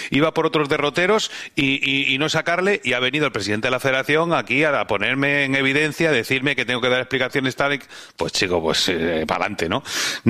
iba por otros derroteros y no sacarle, y ha venido el presidente de la Federación aquí a ponerme en evidencia, a decirme que tengo que dar explicaciones tal, pues chico, pues para adelante, ¿no?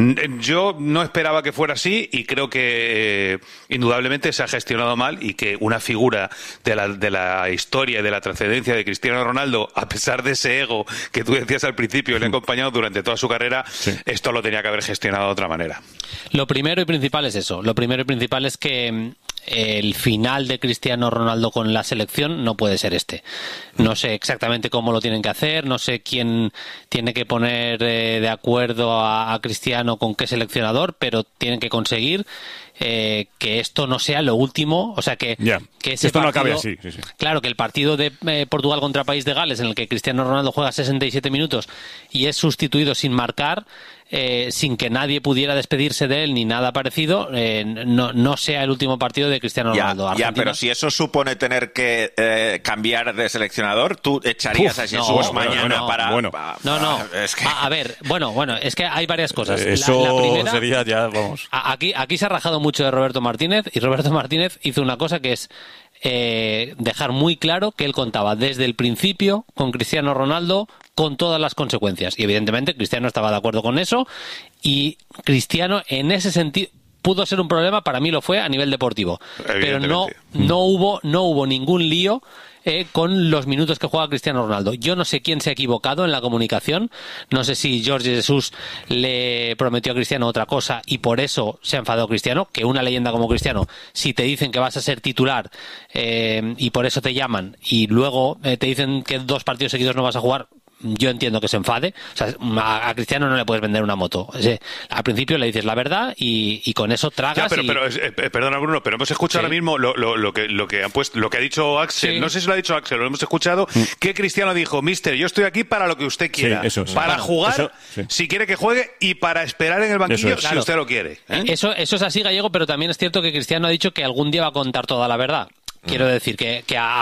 Yo no esperaba que fuera así y creo que indudablemente se ha gestionado mal y que una figura de la historia y de la trascendencia de Cristiano Ronaldo, a pesar de ese ego que tú decías al principio, le ha acompañado durante toda su carrera, esto lo tenía que haber gestionado de otra manera. Lo primero y principal es eso. Lo primero y principal es que el final de Cristiano Ronaldo con la selección no puede ser este. No sé exactamente cómo lo tienen que hacer, no sé quién tiene que poner de acuerdo a Cristiano con qué seleccionador, pero tienen que conseguir que esto no sea lo último, o sea que ese esto partido, no acabe así. Sí. Claro, que el partido de Portugal contra País de Gales, en el que Cristiano Ronaldo juega 67 minutos y es sustituido sin marcar, sin que nadie pudiera despedirse de él ni nada parecido, no sea el último partido de Cristiano Ronaldo. Ya, pero si eso supone tener que cambiar de seleccionador, ¿tú echarías a Jesús mañana para...? No. Es que... A ver, bueno, es que hay varias cosas. Eso la primera, sería ya, vamos... Aquí se ha rajado mucho de Roberto Martínez, y Roberto Martínez hizo una cosa que es dejar muy claro que él contaba desde el principio con Cristiano Ronaldo con todas las consecuencias, y evidentemente Cristiano estaba de acuerdo con eso, y Cristiano en ese sentido pudo ser un problema, para mí lo fue a nivel deportivo, pero no hubo ningún lío con los minutos que juega Cristiano Ronaldo. Yo no sé quién se ha equivocado en la comunicación, no sé si Jorge Jesús le prometió a Cristiano otra cosa y por eso se ha enfadado Cristiano, que una leyenda como Cristiano, si te dicen que vas a ser titular y por eso te llaman y luego te dicen que 2 partidos seguidos no vas a jugar, yo entiendo que se enfade. O sea, a Cristiano no le puedes vender una moto. Al principio le dices la verdad y con eso tragas. Perdona, Bruno, pero hemos escuchado ahora mismo lo que ha dicho Axel. No sé si lo ha dicho Axel, lo hemos escuchado, que Cristiano dijo: Mister, yo estoy aquí para lo que usted quiera, para jugar si quiere que juegue y para esperar en el banquillo si usted lo quiere. Eso es así, Gallego, pero también es cierto que Cristiano ha dicho que algún día va a contar toda la verdad. Quiero decir que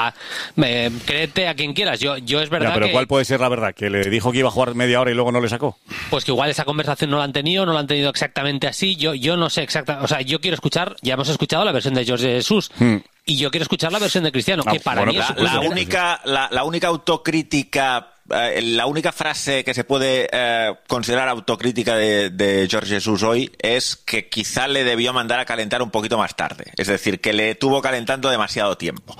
créete a quien quieras. Yo es verdad pero ¿cuál puede ser la verdad? ¿Que le dijo que iba a jugar media hora y luego no le sacó? Pues que igual esa conversación no la han tenido exactamente así. Yo no sé exactamente. O sea, yo quiero escuchar, ya hemos escuchado la versión de Jorge Jesús. Y yo quiero escuchar la versión de Cristiano, que para mí es la única autocrítica, la única frase que se puede considerar autocrítica de Jorge Jesús hoy es que quizá le debió mandar a calentar un poquito más tarde. Es decir, que le tuvo calentando demasiado tiempo.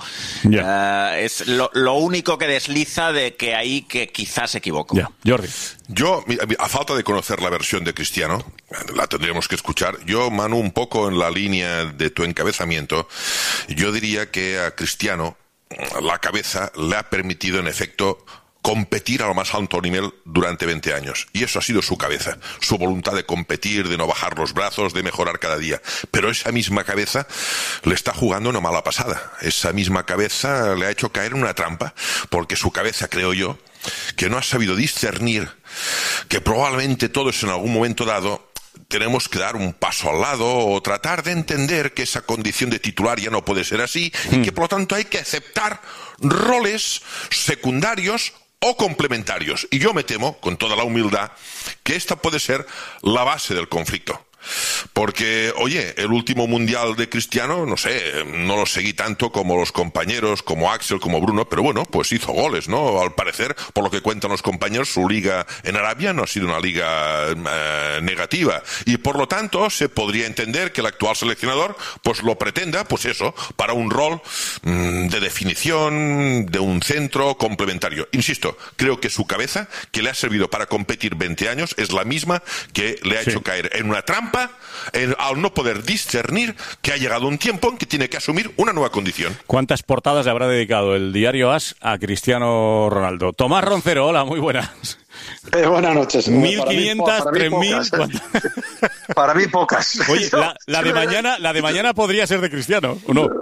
Es lo único que desliza de que ahí que quizás se equivocó. Jordi. Yo, a falta de conocer la versión de Cristiano, la tendríamos que escuchar. Yo, Manu, un poco en la línea de tu encabezamiento, yo diría que a Cristiano la cabeza le ha permitido, en efecto, competir a lo más alto nivel durante 20 años. Y eso ha sido su cabeza, su voluntad de competir, de no bajar los brazos, de mejorar cada día. Pero esa misma cabeza le está jugando una mala pasada. Esa misma cabeza le ha hecho caer en una trampa, porque su cabeza, creo yo, que no ha sabido discernir que probablemente todos en algún momento dado tenemos que dar un paso al lado o tratar de entender que esa condición de titular ya no puede ser así y que por lo tanto hay que aceptar roles secundarios o complementarios. Y yo me temo, con toda la humildad, que esta puede ser la base del conflicto. Porque, oye, el último mundial de Cristiano, no sé, no lo seguí tanto como los compañeros, como Axel, como Bruno, pero bueno, pues hizo goles, ¿no? Al parecer, por lo que cuentan los compañeros, su liga en Arabia no ha sido una liga negativa. Y por lo tanto, se podría entender que el actual seleccionador, pues lo pretenda, pues eso, para un rol de definición, de un centro complementario. Insisto, creo que su cabeza, que le ha servido para competir 20 años, es la misma que le ha hecho caer en una trampa al no poder discernir que ha llegado un tiempo en que tiene que asumir una nueva condición. ¿Cuántas portadas le habrá dedicado el diario AS a Cristiano Ronaldo? Tomás Roncero, hola, muy buenas. Buenas noches. 1.500, 3.000... Para mí pocas. Oye, la de mañana podría ser de Cristiano, ¿o no?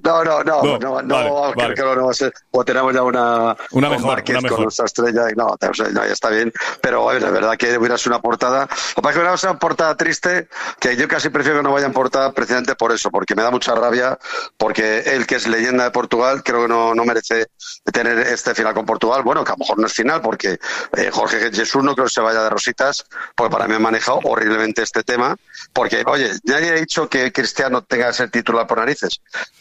No, creo que no va a ser. O tenemos ya una mejor. Con nuestra estrella y no, ya está bien. Pero la verdad que hubiera sido una portada. Lo que pasa es que hubiera sido una portada triste, que yo casi prefiero que no vaya en portada precisamente por eso, porque me da mucha rabia, porque él, que es leyenda de Portugal, creo que no merece tener este final con Portugal. Bueno, que a lo mejor no es final, porque Jorge Jesús no creo que se vaya de rositas, porque para mí ha manejado horriblemente este tema, porque, oye, nadie ha dicho que Cristiano tenga que ser titular por narices.